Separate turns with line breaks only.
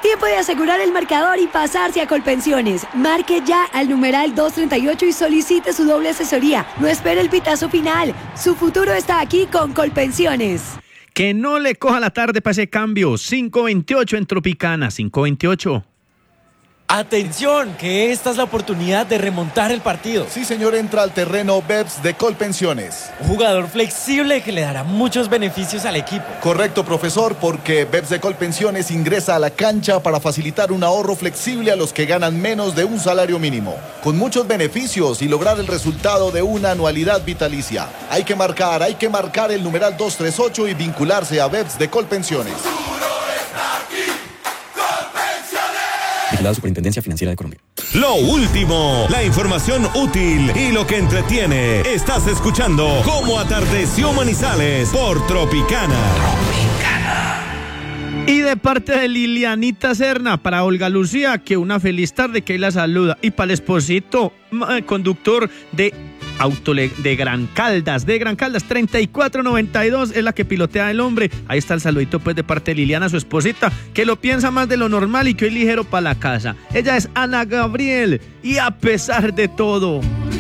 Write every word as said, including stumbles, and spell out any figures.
Es tiempo de asegurar el marcador y pasarse a Colpensiones. Marque ya al numeral doscientos treinta y ocho y solicite su doble asesoría. No espere el pitazo final. Su futuro está aquí con Colpensiones.
Que no le coja la tarde para ese cambio. cinco veintiocho en Tropicana. cinco veintiocho.
Atención, que esta es la oportunidad de remontar el partido.
Sí, señor, entra al terreno Beps de Colpensiones.
Un jugador flexible que le dará muchos beneficios al equipo.
Correcto, profesor, porque Beps de Colpensiones ingresa a la cancha para facilitar un ahorro flexible a los que ganan menos de un salario mínimo, con muchos beneficios y lograr el resultado de una anualidad vitalicia. Hay que marcar, hay que marcar el numeral doscientos treinta y ocho y vincularse a Beps de Colpensiones.
La Superintendencia Financiera de Colombia.
Lo último, la información útil y lo que entretiene. Estás escuchando Cómo Atardeció Manizales por Tropicana.
Tropicana. Y de parte de Lilianita Serna, para Olga Lucía, que una feliz tarde, que ahí la saluda. Y para el esposito, conductor de Auto de Gran Caldas, de Gran Caldas, treinta y cuatro noventa y dos es la que pilotea el hombre. Ahí está el saludito pues de parte de Liliana, su esposita, que lo piensa más de lo normal y que hoy ligero para la casa. Ella es Ana Gabriel y a pesar de todo.